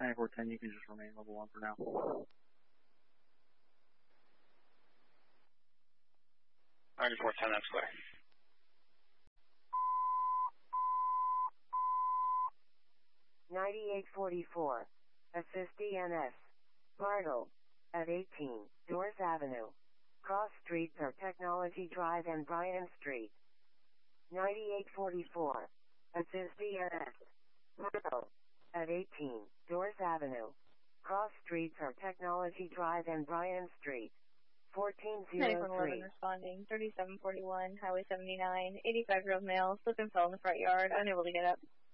9410, you can just remain level 1 for now. 9410, that's clear. $98.44. Assist DNS. Bartle. At 18, Doors Avenue. Cross Streets are Technology Drive and Bryan Street. 98.44. Assist DNS. Bartle. At 18, Doors Avenue. Cross Streets are Technology Drive and Bryan Street. 1403. 9411 responding. 3741, Highway 79. 85-year-old male, slipped and fell in the front yard, unable to get up.